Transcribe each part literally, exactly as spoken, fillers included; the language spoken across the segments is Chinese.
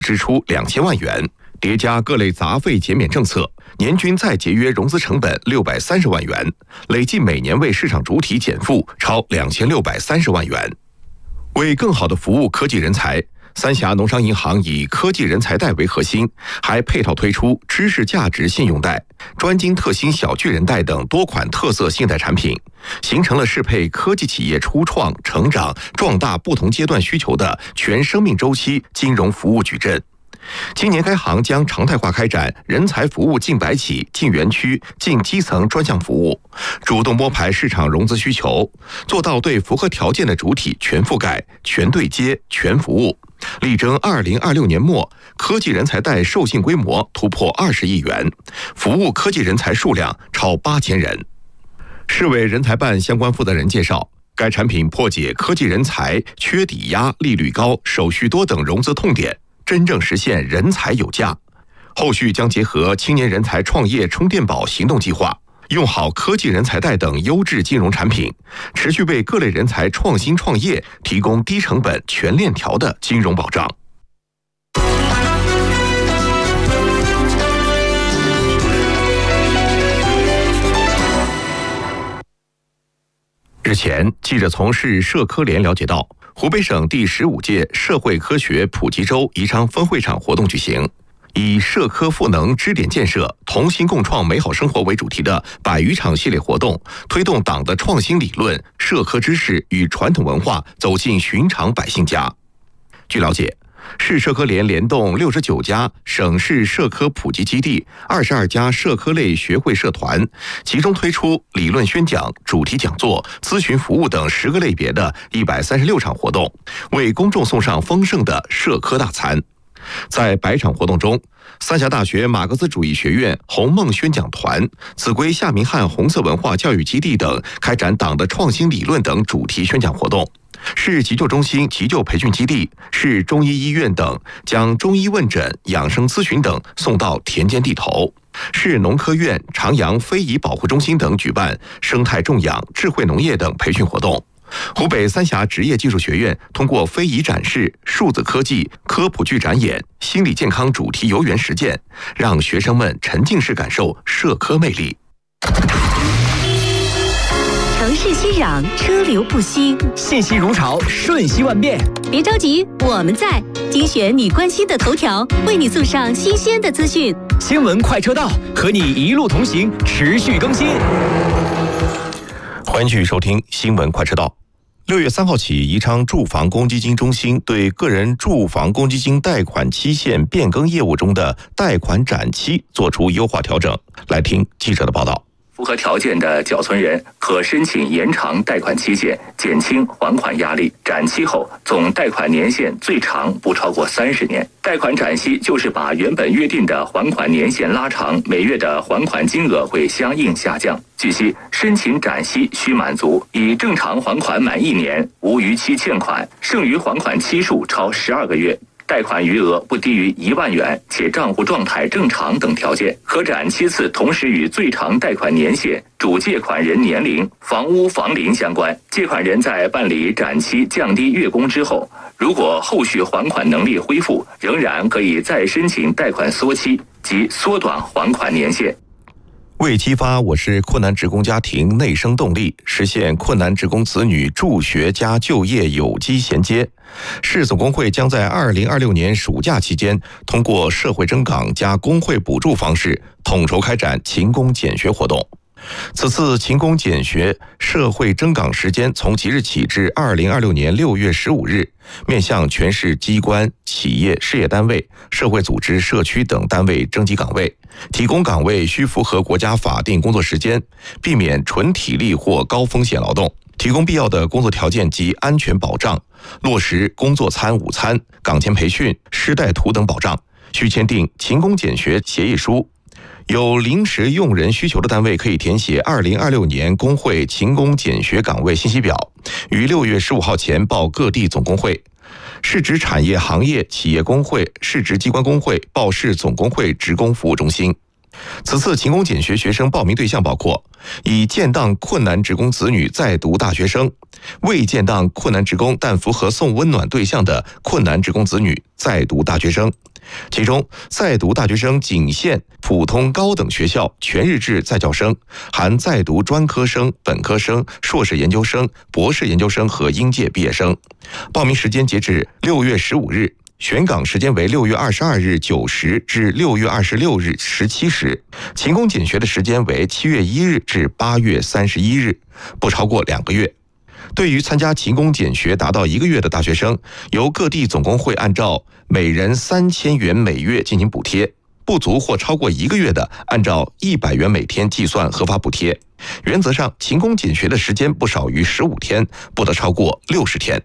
支出两千万元，叠加各类杂费减免政策，年均再节约融资成本六百三十万元，累计每年为市场主体减负超两千六百三十万元。为更好地服务科技人才，三峡农商银行以科技人才贷为核心，还配套推出知识价值信用贷、专精特新小巨人贷等多款特色信贷产品，形成了适配科技企业初创、成长、壮大不同阶段需求的全生命周期金融服务矩阵。今年该行将常态化开展人才服务进百企、进园区、进基层专项服务，主动摸排市场融资需求，做到对符合条件的主体全覆盖、全对接、全服务，力争二零二六年末科技人才贷授信规模突破二十亿元，服务科技人才数量超八千人。市委人才办相关负责人介绍，该产品破解科技人才缺抵押、利率高、手续多等融资痛点，真正实现人才有价。后续将结合青年人才创业充电宝行动计划，用好科技人才贷等优质金融产品，持续为各类人才创新创业提供低成本、全链条的金融保障。日前，记者从市社科联了解到，湖北省第十五届社会科学普及周宜昌分会场活动举行，以社科赋能支点建设、同心共创美好生活为主题的百余场系列活动，推动党的创新理论、社科知识与传统文化走进寻常百姓家。据了解，市社科联联动六十九家省市社科普及基地、二十二家社科类学会社团，集中推出理论宣讲、主题讲座、咨询服务等十个类别的一百三十六场活动，为公众送上丰盛的社科大餐。在百场活动中，三峡大学马克思主义学院红梦宣讲团、秭归夏明翰红色文化教育基地等开展党的创新理论等主题宣讲活动。市急救中心急救培训基地、市中医医院等将中医问诊、养生咨询等送到田间地头。市农科院、长阳非遗保护中心等举办生态种养、智慧农业等培训活动。湖北三峡职业技术学院通过非遗展示、数字科技、科普剧展演、心理健康主题游园实践，让学生们沉浸式感受社科魅力。 城市熙攘，车流不息， 信息如潮，瞬息万变。 别着急，我们在精选你关心的头条，为你送上新鲜的资讯。 新闻快车道，和你一路同行，持续更新。 欢迎继续收听新闻快车道。六月三号起，宜昌住房公积金中心对个人住房公积金贷款期限变更业务中的贷款展期作出优化调整。来听记者的报道。 符合条件的缴存人可申请延长贷款期限，减轻还款压力。展期后，总贷款年限最长不超过三十年。贷款展期就是把原本约定的还款年限拉长，每月的还款金额会相应下降。据悉，申请展期需满足已正常还款满一年，无逾期欠款，剩余还款期数超十二个月。贷款余额不低于一万元，且账户状态正常等条件，可展期次同时与最长贷款年限、主借款人年龄、房屋房龄相关。借款人在办理展期降低月供之后，如果后续还款能力恢复，仍然可以再申请贷款缩期及缩短还款年限。 为激发我市困难职工家庭内生动力，实现困难职工子女助学加就业有机衔接，市总工会将在二零二六年暑假期间，通过社会征岗加工会补助方式，统筹开展勤工俭学活动。此次勤工俭学社会征岗时间从即日起至二零二六年六月十五日，面向全市机关、企业、事业单位、社会组织、社区等单位征集岗位，提供岗位需符合国家法定工作时间，避免纯体力或高风险劳动，提供必要的工作条件及安全保障，落实工作餐、午餐、岗前培训、师带图等保障，需签订勤工俭学协议书。有临时用人需求的单位可以填写二零二六年工会勤工俭学岗位信息表，于六月十五号前报各地总工会。市直产业行业企业工会、市直机关工会报市总工会职工服务中心。 此次勤工俭学学生报名对象包括已建档困难职工子女在读大学生，未建档困难职工但符合送温暖对象的困难职工子女在读大学生。其中，在读大学生仅限普通高等学校全日制在校生，含在读专科生、本科生、硕士研究生、博士研究生和应届毕业生。报名时间截至六月十五日。选岗时间为六月二十二日九时至六月二十六日十七时，勤工俭学的时间为七月一日至八月三十一日，不超过两个月。对于参加勤工俭学达到一个月的大学生，由各地总工会按照每人三千元每月进行补贴，不足或超过一个月的，按照一百元每天计算核发补贴。原则上，勤工俭学的时间不少于十五天，不得超过六十天。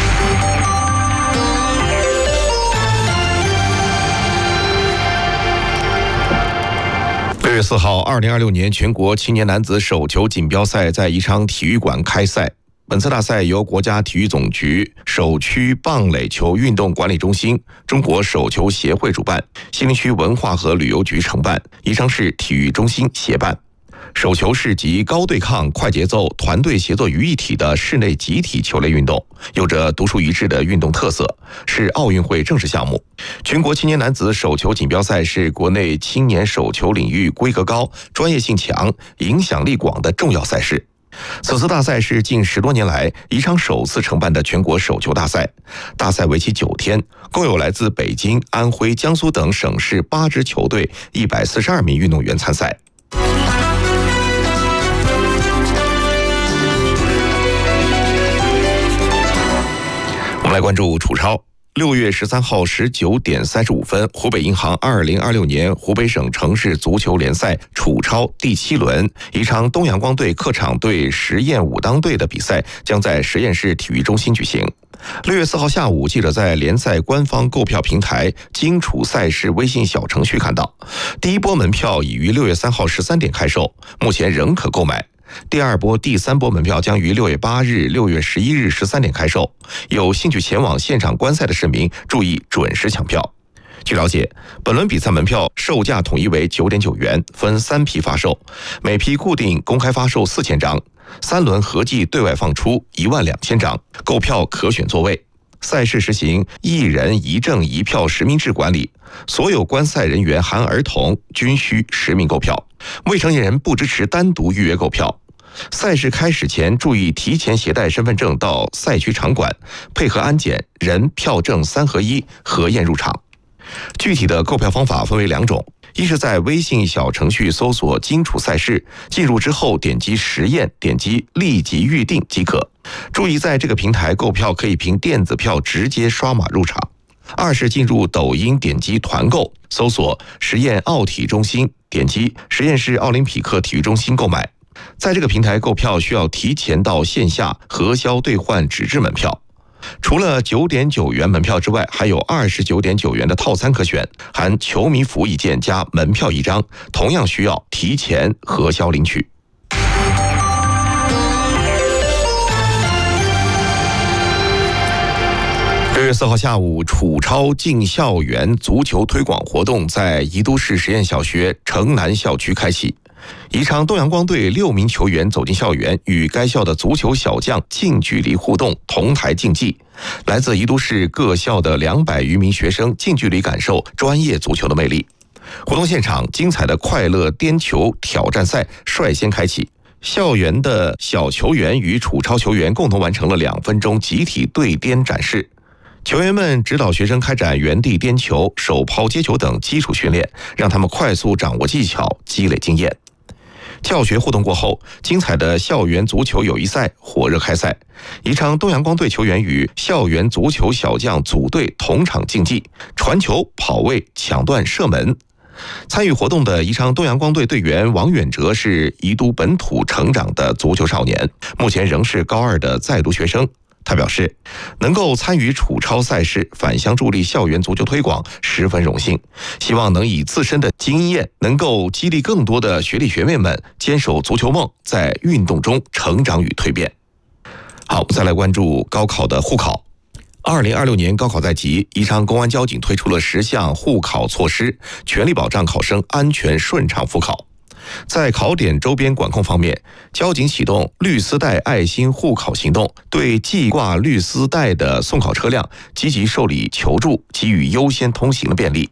六月四号，二零二六年全国青年男子手球锦标赛在宜昌体育馆开赛。本次大赛由国家体育总局首区棒垒球运动管理中心、中国手球协会主办，西陵区文化和旅游局承办，宜昌市体育中心协办。手球是集高对抗、快节奏、团队协作于一体的室内集体球类运动，有着独树一帜的运动特色，是奥运会正式项目。全国青年男子手球锦标赛是国内青年手球领域规格高、专业性强、影响力广的重要赛事。此次大赛是近十多年来宜昌首次承办的全国手球大赛，大赛为期九天，共有来自北京、安徽、江苏等省市八支球队一百四十二名运动员参赛。我们来关注楚超。六月十三号十九点三十五分，湖北银行二零二六年湖北省城市足球联赛楚超第七轮，宜昌东阳光队客场对实验武当队的比赛将在实验市体育中心举行。六月四号下午，记者在联赛官方购票平台荆楚赛事微信小程序看到，第一波门票已于六月三号十三点开售，目前仍可购买。第二波、第三波门票将于六月八日、六月十一日十三点开售，有兴趣前往现场观赛的市民注意准时抢票。据了解，本轮比赛门票售价统一为九点九元，分三批发售，每批固定公开发售四千张，三轮合计对外放出一万两千张，购票可选座位。赛事实行一人一证一票实名制管理，所有观赛人员含儿童均需实名购票，未成年人不支持单独预约购票。赛事开始前注意提前携带身份证到赛区场馆，配合安检人票证三合一核验入场。具体的购票方法分为两种，一是在微信小程序搜索荆楚赛事，进入之后点击实验，点击立即预定即可。注意在这个平台购票可以凭电子票直接刷码入场。二是进入抖音，点击团购，搜索实验奥体中心，点击实验室奥林匹克体育中心购买。在这个平台购票需要提前到线下核销兑换纸质门票。除了九点九元门票之外，还有二十九点九元的套餐可选，含球迷服一件加门票一张，同样需要提前核销领取。六月四号下午，楚超进校园足球推广活动在宜都市实验小学城南校区开启。宜昌东阳光队六名球员走进校园，与该校的足球小将近距离互动，同台竞技。来自宜都市各校的两百余名学生近距离感受专业足球的魅力。活动现场，精彩的快乐颠球挑战赛率先开启。校园的小球员与楚超球员共同完成了两分钟集体对颠展示。球员们指导学生开展原地颠球、手抛接球等基础训练，让他们快速掌握技巧，积累经验。教学互动过后，精彩的校园足球友谊赛火热开赛。宜昌东阳光队球员与校园足球小将组队同场竞技，传球、跑位、抢断、射门。参与活动的宜昌东阳光队队员王远哲是宜都本土成长的足球少年，目前仍是高二的在读学生。他表示，能够参与楚超赛事，返乡助力校园足球推广，十分荣幸。希望能以自身的经验，能够激励更多的学弟学妹们坚守足球梦，在运动中成长与蜕变。好，再来关注高考的互考。 二零二六年高考在即，宜昌公安交警推出了十项护考措施，全力保障考生安全顺畅复考。在考点周边管控方面，交警启动绿丝带爱心护考行动，对系挂绿丝带的送考车辆积极受理求助，给予优先通行的便利。